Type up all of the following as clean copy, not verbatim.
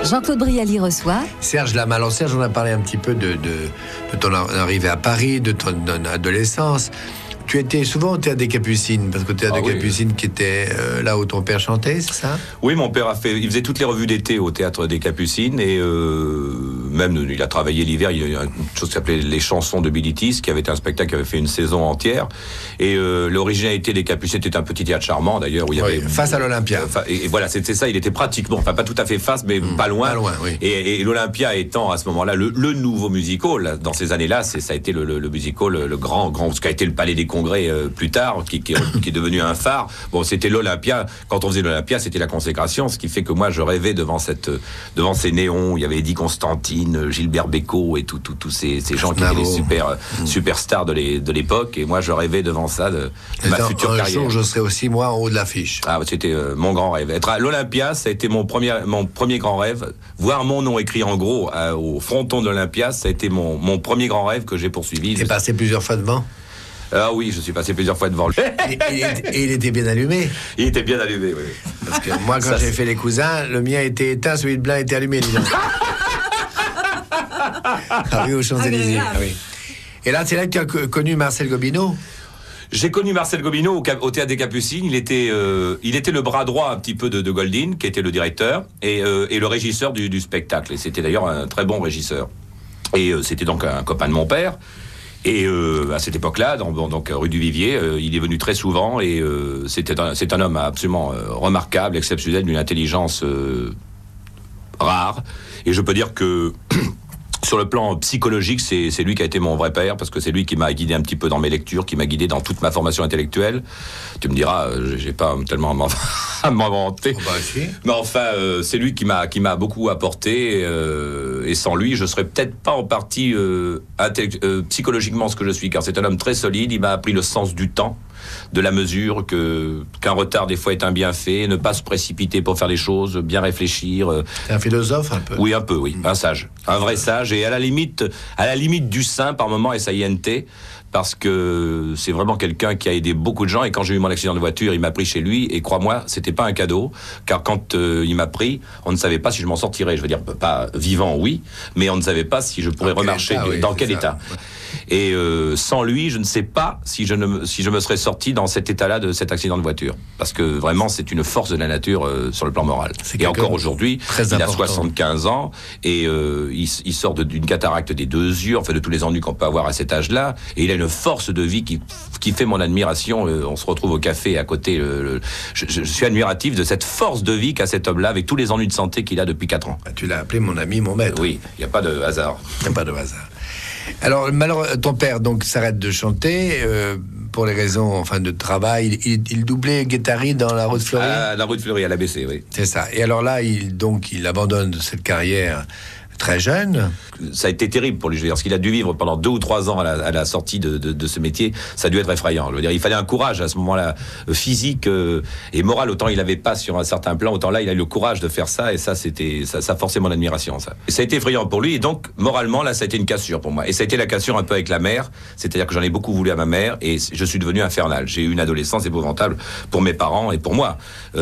Jean-Claude Brialy reçoit Serge Lama. Alors Serge, on a parlé un petit peu de ton arrivée à Paris, de ton adolescence. Tu étais souvent au Théâtre des Capucines, parce que le Théâtre des Capucines qui était là où ton père chantait, c'est ça? Oui, mon père il faisait toutes les revues d'été au Théâtre des Capucines, et même il a travaillé l'hiver. Il y a une chose qui s'appelait Les Chansons de Billy Tis, qui avait été un spectacle qui avait fait une saison entière. Et l'originalité des Capucines, c'était un petit théâtre charmant d'ailleurs, où il y avait face à l'Olympia. Et voilà, c'était ça. Il était pratiquement, enfin pas tout à fait face, mais pas loin. Pas loin, oui. Et l'Olympia étant à ce moment-là le nouveau musical, dans ces années-là, ça a été le musical, le grand, ce qu'a été le Palais des Congrès plus tard, qui est devenu un phare. Bon, c'était l'Olympia. Quand on faisait l'Olympia, c'était la consécration, ce qui fait que moi, je rêvais devant ces néons. Il y avait Eddie Constantine, Gilbert Bécaud et tous ces gens qui étaient les superstars de l'époque. Et moi, je rêvais devant ça de ma future carrière. Un jour, je serai aussi, moi, en haut de l'affiche. Ah, c'était mon grand rêve. Être à l'Olympia, ça a été mon premier grand rêve. Voir mon nom écrit en gros au fronton de l'Olympia, ça a été mon premier grand rêve que j'ai poursuivi. Tu es passé plusieurs fois devant? Ah oui, je suis passé plusieurs fois devant lui. Et il était bien allumé? Il était bien allumé, oui. Parce que moi, quand j'ai fait Les Cousins, le mien était éteint, celui de Blain était allumé, disons. Ah oui, aux Champs-Élysées. Ah oui. Et là, c'est là que tu as connu Marcel Gobineau? J'ai connu Marcel Gobineau au Théâtre des Capucines. Il était le bras droit un petit peu de Goldin, qui était le directeur, et le régisseur du spectacle. Et c'était d'ailleurs un très bon régisseur. Et c'était donc un copain de mon père. Et à cette époque-là, donc rue du Vivier, il est venu très souvent, et c'est un homme absolument remarquable, exceptionnel, d'une intelligence rare. Et je peux dire que sur le plan psychologique, c'est lui qui a été mon vrai père, parce que c'est lui qui m'a guidé un petit peu dans mes lectures, qui m'a guidé dans toute ma formation intellectuelle. Tu me diras, j'ai pas tellement à m'inventer. Oh bah, si. Mais enfin, c'est lui qui m'a beaucoup apporté, et sans lui, je serais peut-être pas en partie psychologiquement ce que je suis, car c'est un homme très solide. Il m'a appris le sens du temps, de la mesure, qu'un retard des fois est un bienfait, ne pas se précipiter pour faire les choses, bien réfléchir. C'est un philosophe un peu? Oui, un peu, oui, un sage, un vrai sage, et à la limite du saint par moment, S-A-I-N-T, parce que c'est vraiment quelqu'un qui a aidé beaucoup de gens. Et quand j'ai eu mon accident de voiture, il m'a pris chez lui, et crois-moi, c'était pas un cadeau, car quand il m'a pris, on ne savait pas si je m'en sortirais. Je veux dire, pas vivant, oui, mais on ne savait pas si je pourrais remarcher, dans quel état. Et sans lui, je ne sais pas si je me serais sorti dans cet état-là de cet accident de voiture, parce que vraiment, c'est une force de la nature sur le plan moral. Et encore aujourd'hui, il a 75 ans, et il sort d'une cataracte des 2 yeux, enfin de tous les ennuis qu'on peut avoir à cet âge-là, et il a une force de vie qui fait mon admiration. On se retrouve au café à côté. Je suis admiratif de cette force de vie qu'a cet homme-là, avec tous les ennuis de santé qu'il a depuis 4 ans. Tu l'as appelé mon ami, mon maître. Oui, il n'y a pas de hasard. Il n'y a pas de hasard. Alors, ton père donc s'arrête de chanter pour les raisons de travail. Il doublait Guettari dans La Rue de Fleury. La Rue de Fleury, à l'ABC, oui. C'est ça. Et alors là, il abandonne cette carrière très jeune. Ça a été terrible pour lui, je veux dire, parce qu'il a dû vivre pendant 2 ou 3 ans à la sortie de ce métier. Ça a dû être effrayant. Je veux dire, il fallait un courage à ce moment-là, physique et moral. Autant il n'avait pas sur un certain plan, autant là, il a eu le courage de faire ça, et ça forçait mon admiration, ça. Et ça a été effrayant pour lui, et donc, moralement, là, ça a été une cassure pour moi. Et ça a été la cassure un peu avec la mère, c'est-à-dire que j'en ai beaucoup voulu à ma mère, et je suis devenu infernal. J'ai eu une adolescence épouvantable pour mes parents et pour moi.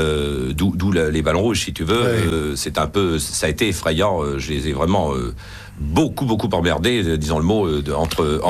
D'où les ballons rouges, si tu veux. Ouais. Ça a été effrayant. Je les ai vraiment beaucoup emmerdé, disons le mot, entre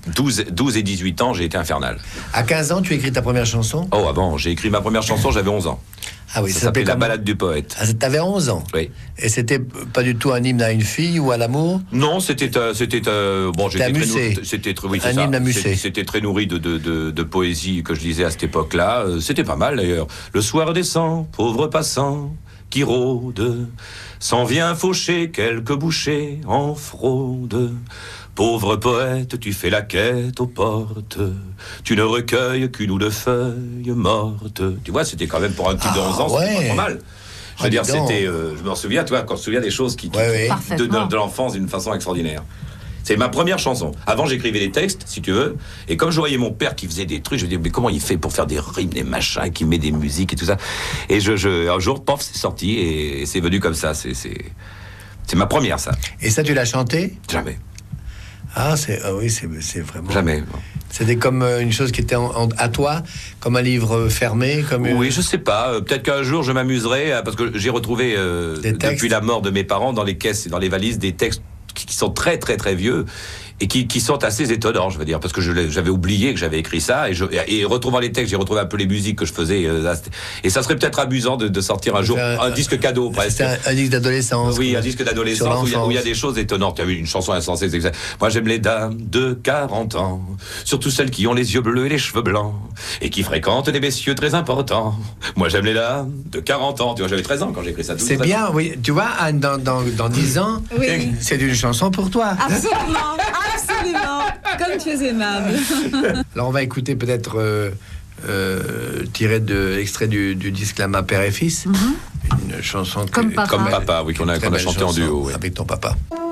12 et 18 ans, j'ai été infernal. À 15 ans, tu as écrit ta première chanson? Oh, avant, j'ai écrit ma première chanson, j'avais 11 ans. Ah oui, ça s'appelait La Balade du Poète. Ah, t'avais 11 ans? Oui. Et c'était pas du tout un hymne à une fille ou à l'amour? Non, c'était bon, j'étais amusé. Un hymne amusé. C'était très nourri de poésie que je lisais à cette époque-là. C'était pas mal d'ailleurs. Le soir descend, pauvre passant qui rôde, s'en vient faucher quelques bouchées en fraude. Pauvre poète, tu fais la quête aux portes, tu ne recueilles qu'une ou 2 feuilles mortes. Tu vois, c'était quand même pour un type de 11 ans, c'était pas trop mal. Je veux dire, c'était, je me souviens, toi, quand je me souviens des choses de l'enfance d'une façon extraordinaire. C'est ma première chanson. Avant, j'écrivais des textes, si tu veux, et comme je voyais mon père qui faisait des trucs, je me disais, mais comment il fait pour faire des rimes, des machins, qui met des musiques et tout ça. Et un jour, pof, c'est sorti, et c'est venu comme ça. C'est ma première, ça. Et ça, tu l'as chanté? Jamais. Ah, oui, c'est vraiment... Jamais. C'était comme une chose qui était à toi, comme un livre fermé, comme... Oui, je sais pas. Peut-être qu'un jour je m'amuserai, parce que j'ai retrouvé, depuis la mort de mes parents, dans les caisses et dans les valises, des textes qui sont très très très vieux et qui sont assez étonnants, je veux dire, parce que j'avais oublié que j'avais écrit ça, et retrouvant les textes, j'ai retrouvé un peu les musiques que je faisais, et ça serait peut-être amusant de sortir un jour un disque cadeau, presque. C'est un disque d'adolescence. Oui, un disque d'adolescence où il y a des choses étonnantes. Il y a une chanson insensée, c'est exact. Moi j'aime les dames de 40 ans, surtout celles qui ont les yeux bleus et les cheveux blancs, et qui fréquentent des messieurs très importants. Moi j'aime les dames de 40 ans. Tu vois, j'avais 13 ans quand j'ai écrit ça. C'est bien, oui. Tu vois, Anne, dans 10 ans, oui. C'est une chanson pour toi. Absolument. Absolument, comme tu es aimable. Alors on va écouter peut-être tiré de l'extrait du disque Lama Père et Fils, une chanson comme papa, oui, qu'on a chanté en duo, avec ton papa.